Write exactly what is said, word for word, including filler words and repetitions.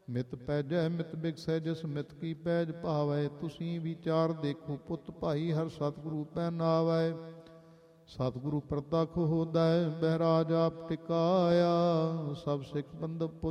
ਮਿਤ ਪੈਜੈ ਮਿਤ ਬਿਗਸੈ ਜਿਸ ਮਿਤ ਕੀ ਪੈਜ ਭਾਵੈ। ਤੁਸੀਂ ਵਿਚਾਰ ਦੇਖੋ ਪੁੱਤ ਭਾਈ ਹਰ ਸਤਿਗੁਰੂ ਪੈ ਨਾਵੈ। ਸਤਿਗੁਰੂ ਪ੍ਰਤੱਖ ਹੋਦੈ ਬਹਿਰਾਜ ਆਪ ਟਿਕਾਇਆ। ਸਭ ਸਿੱਖ ਬੰਧਪ ਪੁੱਤ